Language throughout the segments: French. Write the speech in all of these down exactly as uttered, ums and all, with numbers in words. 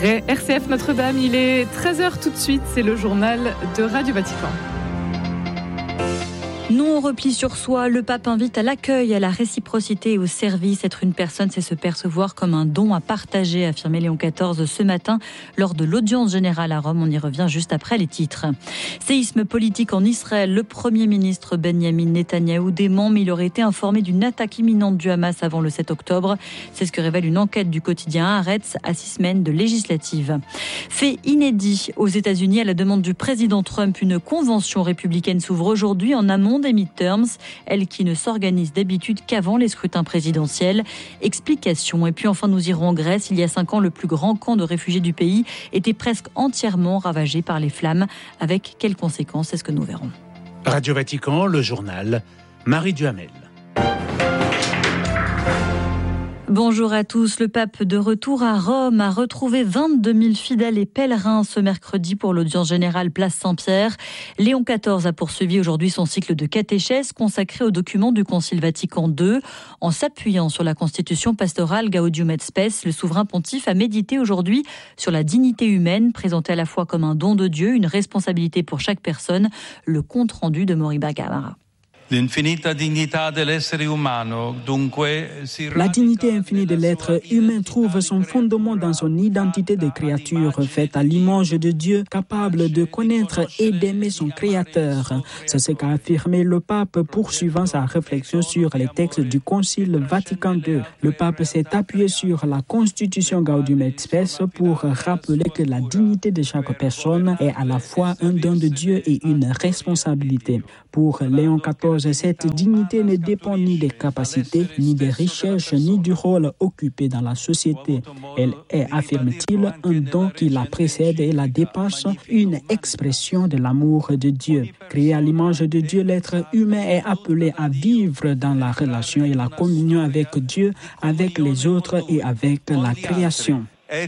R C F Notre-Dame, il est treize heures tout de suite, c'est le journal de Radio Vatican. Non au repli sur soi, le pape invite à l'accueil, à la réciprocité et au service. Être une personne, c'est se percevoir comme un don à partager, a affirmé Léon quatorze ce matin lors de l'audience générale à Rome. On y revient juste après les titres. Séisme politique en Israël. Le Premier ministre Benjamin Netanyahou dément, mais il aurait été informé d'une attaque imminente du Hamas avant le sept octobre. C'est ce que révèle une enquête du quotidien Haaretz à six semaines de législative. Fait inédit aux États-Unis, à la demande du président Trump, une convention républicaine s'ouvre aujourd'hui en amont des midterms, elle qui ne s'organise d'habitude qu'avant les scrutins présidentiels. Explication. Et puis enfin, nous irons en Grèce. Il y a cinq ans, le plus grand camp de réfugiés du pays était presque entièrement ravagé par les flammes. Avec quelles conséquences? C'est ce que nous verrons. Radio Vatican, le journal, Marie Duhamel. Bonjour à tous. Le pape de retour à Rome a retrouvé vingt-deux mille fidèles et pèlerins ce mercredi pour l'audience générale place Saint-Pierre. Léon quatorze a poursuivi aujourd'hui son cycle de catéchèse consacré aux documents du Concile Vatican deux. En s'appuyant sur la constitution pastorale Gaudium et Spes, le souverain pontife a médité aujourd'hui sur la dignité humaine, présentée à la fois comme un don de Dieu, une responsabilité pour chaque personne. Le compte rendu de Moriba Gamara. La dignité infinie de l'être humain trouve son fondement dans son identité de créature faite à l'image de Dieu, capable de connaître et d'aimer son Créateur. C'est ce qu'a affirmé le pape poursuivant sa réflexion sur les textes du Concile Vatican deux. Le pape s'est appuyé sur la constitution Gaudium et Spes pour rappeler que la dignité de chaque personne est à la fois un don de Dieu et une responsabilité. Pour Léon quatorze, cette dignité ne dépend ni des capacités, ni des richesses, ni du rôle occupé dans la société. Elle est, affirme-t-il, un don qui la précède et la dépasse, une expression de l'amour de Dieu. Créé à l'image de Dieu, l'être humain est appelé à vivre dans la relation et la communion avec Dieu, avec les autres et avec la création.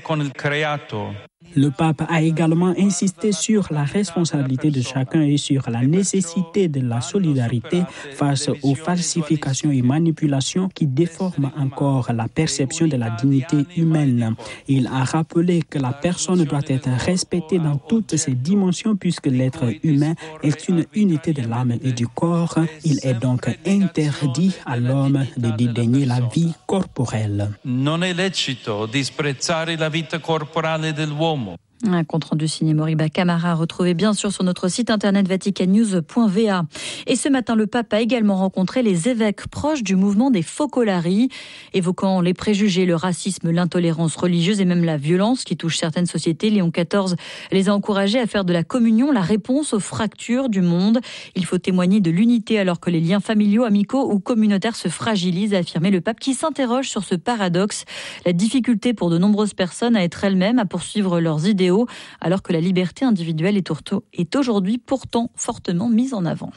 Le pape a également insisté sur la responsabilité de chacun et sur la nécessité de la solidarité face aux falsifications et manipulations qui déforment encore la perception de la dignité humaine. Il a rappelé que la personne doit être respectée dans toutes ses dimensions puisque l'être humain est une unité de l'âme et du corps. Il est donc interdit à l'homme de dédaigner la vie corporelle. Non è lecito disprezzare la vita corporale dell'uomo. Un compte-rendu signé Moriba Camara, retrouvé bien sûr sur notre site internet vaticannews point v a. Et ce matin, le pape a également rencontré les évêques proches du mouvement des Focolari, évoquant les préjugés, le racisme, l'intolérance religieuse et même la violence qui touche certaines sociétés. Léon quatorze les a encouragés à faire de la communion la réponse aux fractures du monde. Il faut témoigner de l'unité alors que les liens familiaux, amicaux ou communautaires se fragilisent, a affirmé le pape qui s'interroge sur ce paradoxe, la difficulté pour de nombreuses personnes à être elles-mêmes, à poursuivre leurs idéaux, alors que la liberté individuelle est aujourd'hui pourtant fortement mise en avant.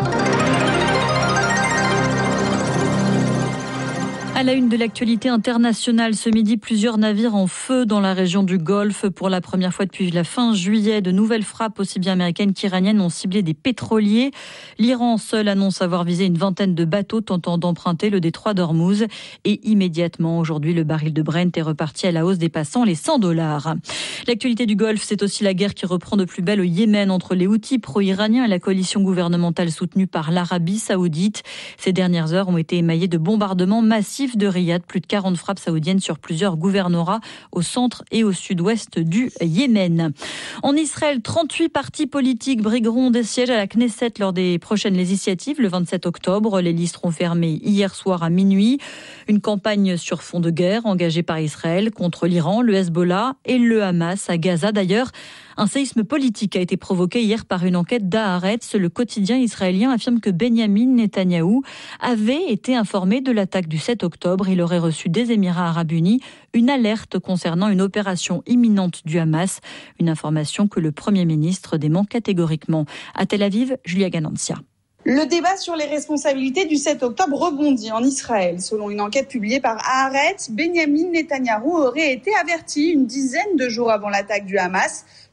À la une de l'actualité internationale, ce midi, plusieurs navires en feu dans la région du Golfe. Pour la première fois depuis la fin juillet, de nouvelles frappes aussi bien américaines qu'iraniennes ont ciblé des pétroliers. L'Iran seul annonce avoir visé une vingtaine de bateaux tentant d'emprunter le détroit d'Ormuz. Et immédiatement, aujourd'hui, le baril de Brent est reparti à la hausse dépassant les cent dollars. L'actualité du Golfe, c'est aussi la guerre qui reprend de plus belle au Yémen entre les Houthis pro-iraniens et la coalition gouvernementale soutenue par l'Arabie saoudite. Ces dernières heures ont été émaillées de bombardements massifs de Riyad, plus de quarante frappes saoudiennes sur plusieurs gouvernorats au centre et au sud-ouest du Yémen. En Israël, trente-huit partis politiques brigueront des sièges à la Knesset lors des prochaines législatives le vingt-sept octobre. Les listes seront fermées hier soir à minuit. Une campagne sur fond de guerre engagée par Israël contre l'Iran, le Hezbollah et le Hamas à Gaza. D'ailleurs, un séisme politique a été provoqué hier par une enquête d'Haaretz. Le quotidien israélien affirme que Benjamin Netanyahou avait été informé de l'attaque du sept octobre. Il aurait reçu des Émirats arabes unis une alerte concernant une opération imminente du Hamas. Une information que le Premier ministre dément catégoriquement. À Tel Aviv, Julia Ganancia. Le débat sur les responsabilités du sept octobre rebondit en Israël. Selon une enquête publiée par Haaretz, Benjamin Netanyahou aurait été averti une dizaine de jours avant l'attaque du Hamas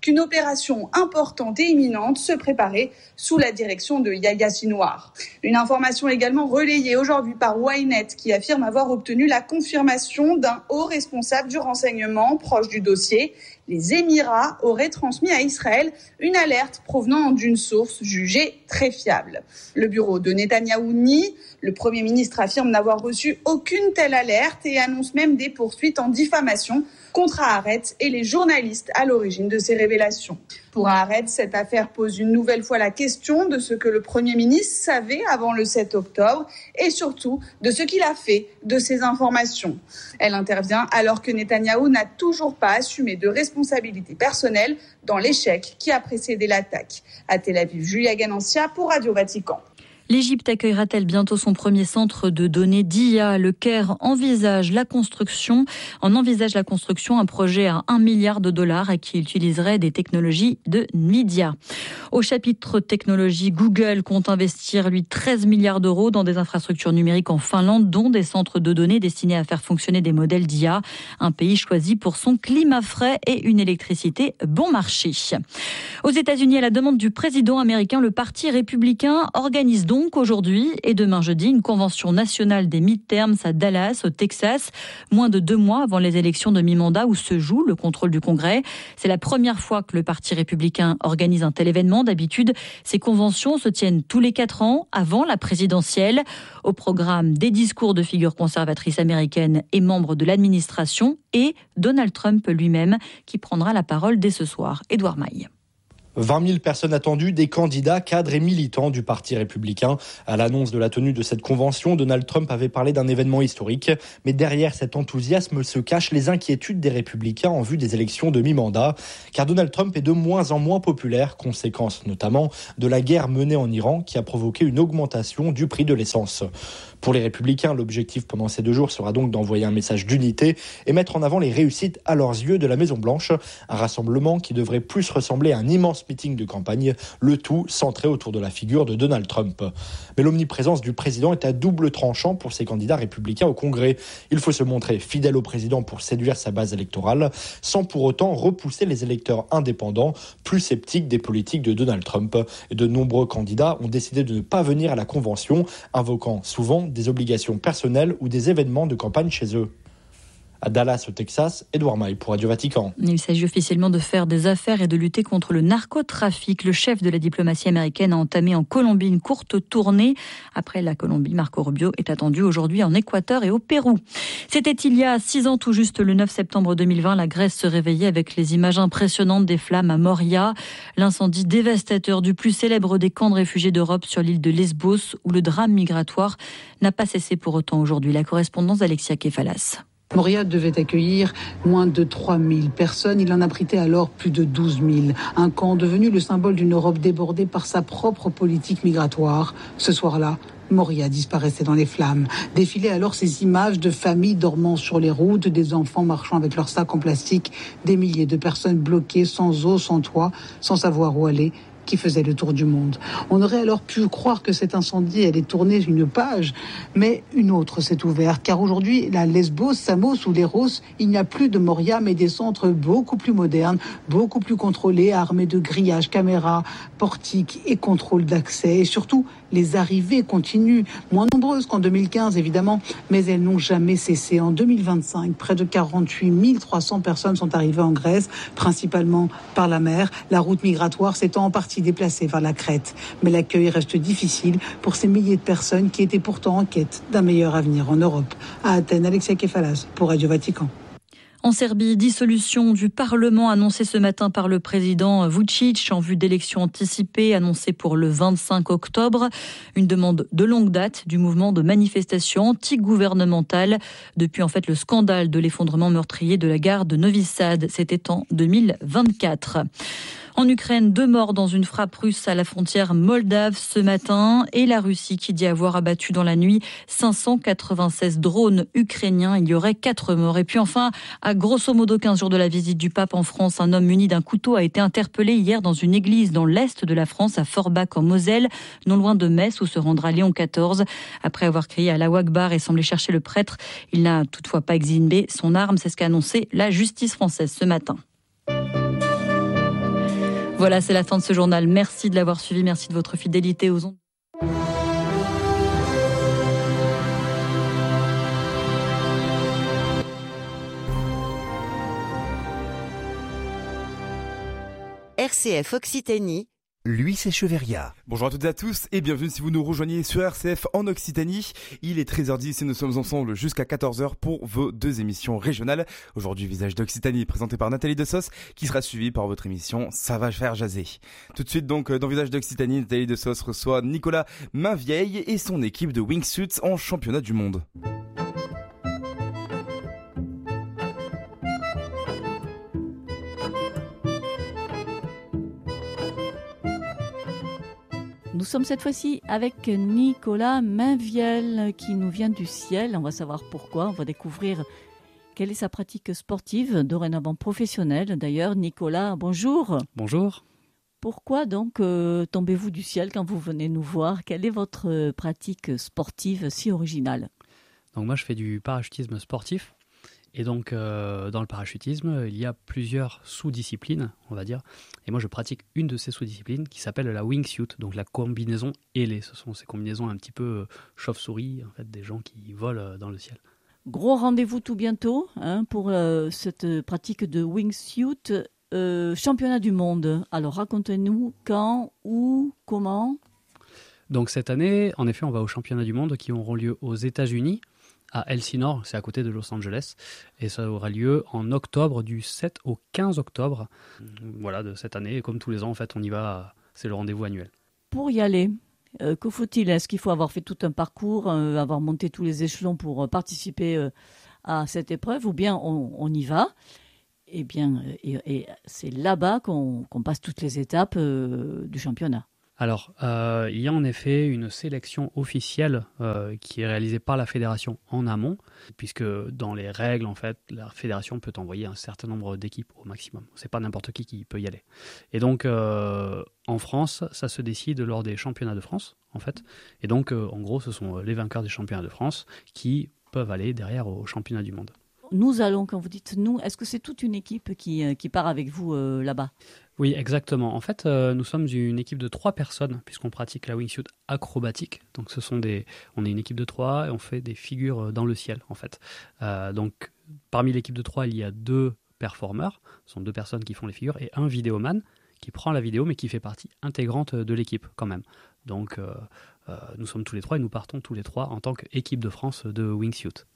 qu'une opération importante et imminente se préparait sous la direction de Yahya Sinwar. Une information également relayée aujourd'hui par Ynet qui affirme avoir obtenu la confirmation d'un haut responsable du renseignement proche du dossier. Les Émirats auraient transmis à Israël une alerte provenant d'une source jugée très fiable. Le bureau de Netanyahou nie. Le Premier ministre affirme n'avoir reçu aucune telle alerte et annonce même des poursuites en diffamation contre Haaretz et les journalistes à l'origine de ces révélations. Pour Haaretz, cette affaire pose une nouvelle fois la question de ce que le Premier ministre savait avant le sept octobre et surtout de ce qu'il a fait de ces informations. Elle intervient alors que Netanyahou n'a toujours pas assumé de responsabilité personnelle dans l'échec qui a précédé l'attaque. À Tel Aviv, Julia Ganancia pour Radio Vatican. L'Égypte accueillera-t-elle bientôt son premier centre de données d'I A ? Le Caire envisage la construction, en envisage la construction, un projet à un milliard de dollars et qui utiliserait des technologies de Nvidia. Au chapitre technologie, Google compte investir, lui, treize milliards d'euros dans des infrastructures numériques en Finlande, dont des centres de données destinés à faire fonctionner des modèles d'I A. Un pays choisi pour son climat frais et une électricité bon marché. Aux États-Unis, à la demande du président américain, le Parti républicain organise donc Donc aujourd'hui et demain jeudi, une convention nationale des midterms à Dallas, au Texas, moins de deux mois avant les élections de mi-mandat où se joue le contrôle du Congrès. C'est la première fois que le Parti républicain organise un tel événement. D'habitude, ces conventions se tiennent tous les quatre ans avant la présidentielle. Au programme, des discours de figures conservatrices américaines et membres de l'administration et Donald Trump lui-même qui prendra la parole dès ce soir. Édouard Maille. vingt mille personnes attendues, des candidats, cadres et militants du Parti républicain. À l'annonce de la tenue de cette convention, Donald Trump avait parlé d'un événement historique. Mais derrière cet enthousiasme se cachent les inquiétudes des républicains en vue des élections de mi-mandat. Car Donald Trump est de moins en moins populaire, conséquence notamment de la guerre menée en Iran qui a provoqué une augmentation du prix de l'essence. Pour les républicains, l'objectif pendant ces deux jours sera donc d'envoyer un message d'unité et mettre en avant les réussites à leurs yeux de la Maison-Blanche. Un rassemblement qui devrait plus ressembler à un immense meeting de campagne, le tout centré autour de la figure de Donald Trump. Mais l'omniprésence du président est à double tranchant pour ces candidats républicains au Congrès. Il faut se montrer fidèle au président pour séduire sa base électorale, sans pour autant repousser les électeurs indépendants, plus sceptiques des politiques de Donald Trump. Et de nombreux candidats ont décidé de ne pas venir à la convention, invoquant souvent des obligations personnelles ou des événements de campagne chez eux. À Dallas, au Texas, Édouard Maille pour Radio Vatican. Il s'agit officiellement de faire des affaires et de lutter contre le narcotrafic. Le chef de la diplomatie américaine a entamé en Colombie une courte tournée. Après la Colombie, Marco Rubio est attendu aujourd'hui en Équateur et au Pérou. C'était il y a six ans tout juste, le neuf septembre deux mille vingt. La Grèce se réveillait avec les images impressionnantes des flammes à Moria. L'incendie dévastateur du plus célèbre des camps de réfugiés d'Europe sur l'île de Lesbos, où le drame migratoire n'a pas cessé pour autant aujourd'hui. La correspondance d'Alexia Kefalas. Moria devait accueillir moins de trois mille personnes. Il en abritait alors plus de douze mille. Un camp devenu le symbole d'une Europe débordée par sa propre politique migratoire. Ce soir-là, Moria disparaissait dans les flammes. Défilaient alors ces images de familles dormant sur les routes, des enfants marchant avec leurs sacs en plastique, des milliers de personnes bloquées, sans eau, sans toit, sans savoir où aller, qui faisait le tour du monde. On aurait alors pu croire que cet incendie allait tourner une page, mais une autre s'est ouverte, car aujourd'hui, la Lesbos, Samos ou Leros, il n'y a plus de Moria, mais des centres beaucoup plus modernes, beaucoup plus contrôlés, armés de grillages, caméras, portiques et contrôles d'accès. Et surtout, les arrivées continuent, moins nombreuses qu'en deux mille quinze évidemment, mais elles n'ont jamais cessé. En deux mille vingt-cinq, près de quarante-huit mille trois cents personnes sont arrivées en Grèce, principalement par la mer. La route migratoire s'étant en partie déplacée vers la Crète. Mais l'accueil reste difficile pour ces milliers de personnes qui étaient pourtant en quête d'un meilleur avenir en Europe. À Athènes, Alexia Kefalas pour Radio Vatican. En Serbie, dissolution du Parlement annoncée ce matin par le président Vučić en vue d'élections anticipées annoncées pour le vingt-cinq octobre. Une demande de longue date du mouvement de manifestation anti-gouvernementale depuis en fait le scandale de l'effondrement meurtrier de la gare de Novi Sad. C'était en deux mille vingt-quatre. En Ukraine, deux morts dans une frappe russe à la frontière moldave ce matin et la Russie qui dit avoir abattu dans la nuit cinq cent quatre-vingt-seize drones ukrainiens. Il y aurait quatre morts. Et puis enfin, à grosso modo quinze jours de la visite du pape en France, un homme muni d'un couteau a été interpellé hier dans une église dans l'est de la France, à Forbach en Moselle, non loin de Metz où se rendra Léon quatorze. Après avoir crié à Allahu Akbar et semblé chercher le prêtre, il n'a toutefois pas exhibé son arme. C'est ce qu'a annoncé la justice française ce matin. Voilà, c'est la fin de ce journal. Merci de l'avoir suivi, merci de votre fidélité aux ondes. R C F Occitanie, lui c'est Cheverria. Bonjour à toutes et à tous et bienvenue si vous nous rejoignez sur R C F en Occitanie. Il est treize heures dix et nous sommes ensemble jusqu'à quatorze heures pour vos deux émissions régionales. Aujourd'hui, Visage d'Occitanie présenté par Nathalie Dessos qui sera suivie par votre émission Ça va faire jaser. Tout de suite donc dans Visage d'Occitanie, Nathalie Dessos reçoit Nicolas Mainvieille et son équipe de wingsuits en championnat du monde. Nous sommes cette fois-ci avec Nicolas Mainvieille qui nous vient du ciel. On va savoir pourquoi, on va découvrir quelle est sa pratique sportive, dorénavant professionnelle. D'ailleurs, Nicolas, bonjour. Bonjour. Pourquoi donc euh, tombez-vous du ciel quand vous venez nous voir? Quelle est votre pratique sportive si originale? Donc moi, je fais du parachutisme sportif. Et donc, euh, dans le parachutisme, il y a plusieurs sous-disciplines, on va dire. Et moi, je pratique une de ces sous-disciplines qui s'appelle la wingsuit, donc la combinaison ailée. Ce sont ces combinaisons un petit peu chauve-souris, en fait, des gens qui volent dans le ciel. Gros rendez-vous tout bientôt hein, pour euh, cette pratique de wingsuit, euh, championnat du monde. Alors, racontez-nous quand, où, comment? Donc, cette année, en effet, on va aux championnats du monde qui auront lieu aux États-Unis. À Elsinore, c'est à côté de Los Angeles, et ça aura lieu en octobre, du sept au quinze octobre, voilà, de cette année. Et comme tous les ans, en fait, on y va, c'est le rendez-vous annuel. Pour y aller, euh, que faut-il? Est-ce qu'il faut avoir fait tout un parcours, euh, avoir monté tous les échelons pour euh, participer euh, à cette épreuve, ou bien on, on y va, et bien, et, et c'est là-bas qu'on, qu'on passe toutes les étapes euh, du championnat? Alors, euh, il y a en effet une sélection officielle euh, qui est réalisée par la fédération en amont, puisque dans les règles, en fait, la fédération peut envoyer un certain nombre d'équipes au maximum. C'est pas n'importe qui qui peut y aller. Et donc, euh, en France, ça se décide lors des championnats de France, en fait. Et donc, euh, en gros, ce sont les vainqueurs des championnats de France qui peuvent aller derrière aux championnats du monde. Nous allons, quand vous dites nous, est-ce que c'est toute une équipe qui, qui part avec vous euh, là-bas? Oui, exactement. En fait, euh, nous sommes une équipe de trois personnes, puisqu'on pratique la wingsuit acrobatique. Donc, ce sont des, on est une équipe de trois et on fait des figures dans le ciel, en fait. Euh, donc, parmi l'équipe de trois, il y a deux performeurs, ce sont deux personnes qui font les figures, et un vidéoman qui prend la vidéo, mais qui fait partie intégrante de l'équipe, quand même. Donc, euh, euh, nous sommes tous les trois et nous partons tous les trois en tant qu'équipe de France de wingsuit.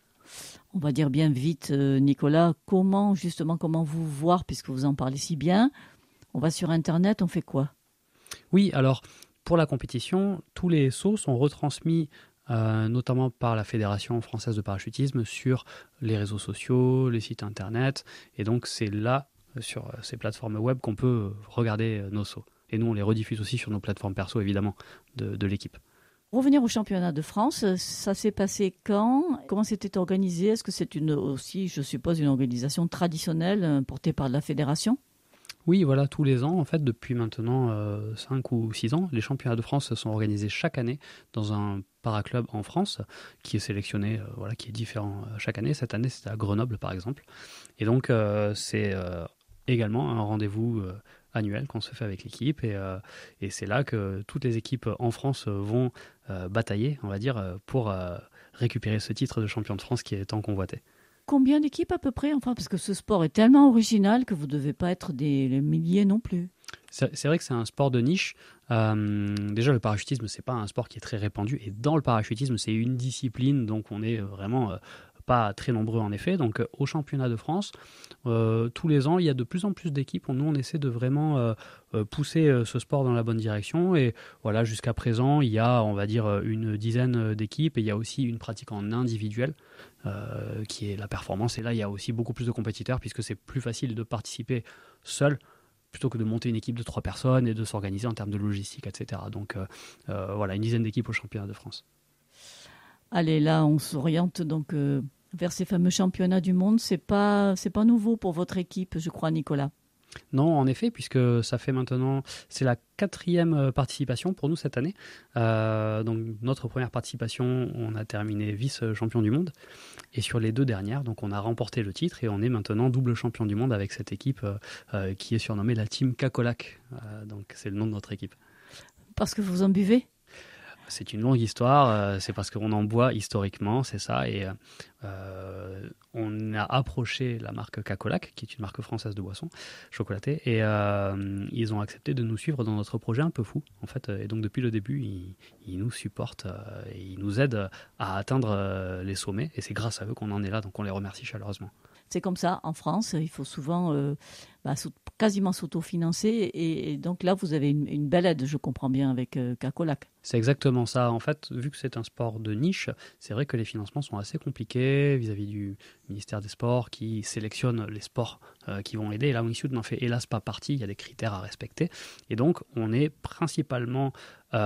On va dire bien vite, euh, Nicolas, comment justement, comment vous voir, puisque vous en parlez si bien? On va sur Internet, on fait quoi? Oui, alors pour la compétition, tous les sauts sont retransmis euh, notamment par la Fédération française de parachutisme sur les réseaux sociaux, les sites Internet, et donc c'est là, sur ces plateformes web, qu'on peut regarder nos sauts. Et nous, on les rediffuse aussi sur nos plateformes perso, évidemment, de, de l'équipe. Revenir au championnat de France, ça s'est passé quand? Comment c'était organisé? Est-ce que c'est une, aussi, je suppose, une organisation traditionnelle portée par la fédération? Oui, voilà, tous les ans, en fait, depuis maintenant euh, cinq ou six ans, les championnats de France sont organisés chaque année dans un paraclub en France qui est sélectionné, euh, voilà, qui est différent euh, chaque année. Cette année, c'était à Grenoble, par exemple. Et donc, euh, c'est euh, également un rendez-vous euh, annuel qu'on se fait avec l'équipe. Et, euh, et c'est là que toutes les équipes en France vont euh, batailler, on va dire, pour euh, récupérer ce titre de champion de France qui est tant convoité. Combien d'équipes à peu près? Enfin, parce que ce sport est tellement original que vous ne devez pas être des milliers non plus. C'est, c'est vrai que c'est un sport de niche. Euh, déjà, le parachutisme, c'est pas un sport qui est très répandu. Et dans le parachutisme, c'est une discipline, donc on est vraiment euh, pas très nombreux en effet. Donc euh, au championnat de France, euh, tous les ans, il y a de plus en plus d'équipes. Nous, on essaie de vraiment euh, euh, pousser euh, ce sport dans la bonne direction. Et voilà, jusqu'à présent, il y a, on va dire, une dizaine d'équipes. Et il y a aussi une pratique en individuel. Euh, qui est la performance, et là il y a aussi beaucoup plus de compétiteurs puisque c'est plus facile de participer seul plutôt que de monter une équipe de trois personnes et de s'organiser en termes de logistique, et cetera. Donc euh, euh, voilà, une dizaine d'équipes au championnat de France. Allez, là on s'oriente donc euh, vers ces fameux championnats du monde. C'est pas, c'est pas nouveau pour votre équipe, je crois, Nicolas. Non, en effet, puisque ça fait maintenant, c'est la quatrième participation pour nous cette année. Euh, donc notre première participation, on a terminé vice-champion du monde. Et sur les deux dernières, donc on a remporté le titre et on est maintenant double champion du monde avec cette équipe euh, qui est surnommée la Team Cacolac. Euh, donc c'est le nom de notre équipe. Parce que vous en buvez ? C'est une longue histoire, euh, c'est parce qu'on en boit historiquement, c'est ça, et euh, on a approché la marque Cacolac, qui est une marque française de boissons chocolatées, et euh, ils ont accepté de nous suivre dans notre projet un peu fou, en fait, et donc depuis le début, ils, ils nous supportent, euh, et ils nous aident à atteindre euh, les sommets, et c'est grâce à eux qu'on en est là, donc on les remercie chaleureusement. C'est comme ça, en France, il faut souvent euh, bah, quasiment s'autofinancer, et, et donc là, vous avez une, une belle aide, je comprends bien, avec euh, Cacolac. C'est exactement ça. En fait, vu que c'est un sport de niche, c'est vrai que les financements sont assez compliqués vis-à-vis du ministère des Sports qui sélectionne les sports euh, qui vont aider. Et la Wingsuit n'en fait hélas pas partie, il y a des critères à respecter. Et donc, on est principalement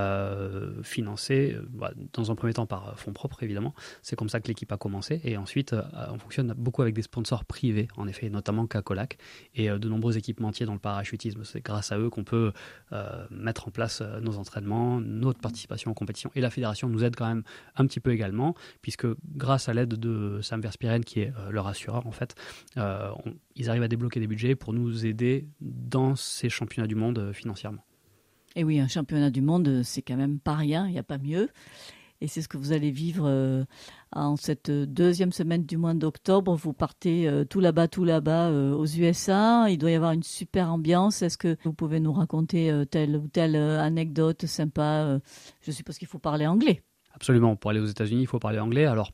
euh, financé, euh, bah, dans un premier temps par fonds propres évidemment. C'est comme ça que l'équipe a commencé. Et ensuite, euh, on fonctionne beaucoup avec des sponsors privés, en effet, notamment Cacolac et euh, de nombreux équipementiers dans le parachutisme. C'est grâce à eux qu'on peut euh, mettre en place euh, nos entraînements, notre participation en compétition, et la fédération nous aide quand même un petit peu également, puisque grâce à l'aide de Sam Verspieren, qui est euh, leur assureur en fait, euh, on, ils arrivent à débloquer des budgets pour nous aider dans ces championnats du monde euh, financièrement. Et oui, un championnat du monde, c'est quand même pas rien, il n'y a pas mieux. Et c'est ce que vous allez vivre euh, en cette deuxième semaine du mois d'octobre. Vous partez euh, tout là-bas, tout là-bas euh, aux U S A. Il doit y avoir une super ambiance. Est-ce que vous pouvez nous raconter euh, telle ou telle euh, anecdote sympa euh, Je suppose qu'il faut parler anglais. Absolument. Pour aller aux États-Unis, il faut parler anglais. Alors,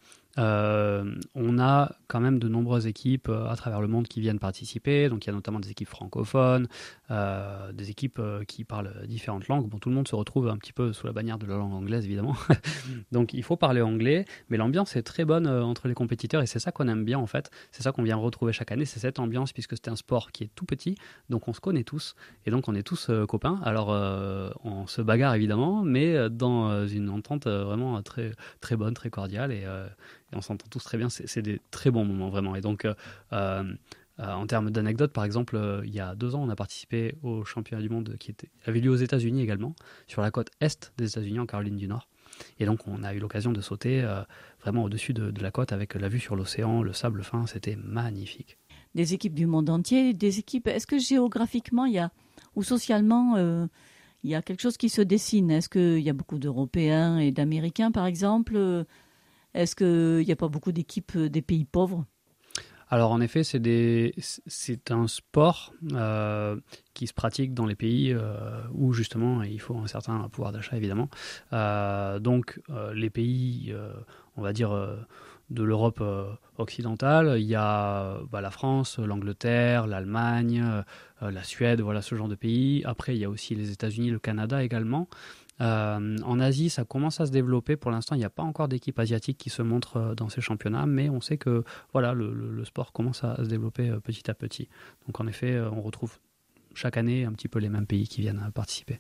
euh, on a quand même de nombreuses équipes euh, à travers le monde qui viennent participer. Donc, il y a notamment des équipes francophones, euh, des équipes euh, qui parlent différentes langues. Bon, tout le monde se retrouve un petit peu sous la bannière de la langue anglaise, évidemment. Donc, il faut parler anglais. Mais l'ambiance est très bonne euh, entre les compétiteurs et c'est ça qu'on aime bien, en fait. C'est ça qu'on vient retrouver chaque année. C'est cette ambiance, puisque c'est un sport qui est tout petit. Donc, on se connaît tous. Et donc, on est tous euh, copains. Alors, euh, on se bagarre, évidemment, mais dans euh, une entente euh, vraiment très, très bonne, très cordiale. Et, euh, et on s'entend tous très bien. C'est, c'est des très bons moments, vraiment. Et donc, euh, euh, en termes d'anecdotes, par exemple, euh, il y a deux ans, on a participé au championnat du monde qui était, avait lieu aux États-Unis également, sur la côte est des États-Unis, en Caroline du Nord. Et donc, on a eu l'occasion de sauter euh, vraiment au-dessus de, de la côte avec la vue sur l'océan, le sable fin. C'était magnifique. Des équipes du monde entier, des équipes. Est-ce que géographiquement, il y a, ou socialement, euh, il y a quelque chose qui se dessine? Est-ce qu'il y a beaucoup d'Européens et d'Américains, par exemple? Est-ce qu'il n'y a pas beaucoup d'équipes des pays pauvres? Alors en effet, c'est, des, c'est un sport euh, qui se pratique dans les pays euh, où justement il faut un certain pouvoir d'achat évidemment. Euh, donc euh, les pays, euh, on va dire, euh, de l'Europe euh, occidentale, il y a bah, la France, l'Angleterre, l'Allemagne, euh, la Suède, voilà ce genre de pays. Après il y a aussi les États-Unis, le Canada également. Euh, en Asie, ça commence à se développer. Pour l'instant, il n'y a pas encore d'équipe asiatique qui se montre dans ces championnats, mais on sait que voilà, le, le, le sport commence à se développer petit à petit. Donc en effet, on retrouve chaque année un petit peu les mêmes pays qui viennent participer.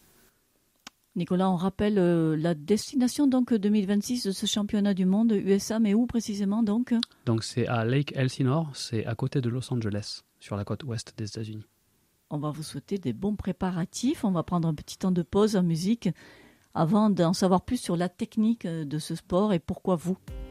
Nicolas, on rappelle euh, la destination donc deux mille vingt-six de ce championnat du monde U S A, mais où précisément donc? Donc c'est à Lake Elsinore, c'est à côté de Los Angeles, sur la côte ouest des États-Unis. On va vous souhaiter des bons préparatifs. On va prendre un petit temps de pause en musique avant d'en savoir plus sur la technique de ce sport et pourquoi vous.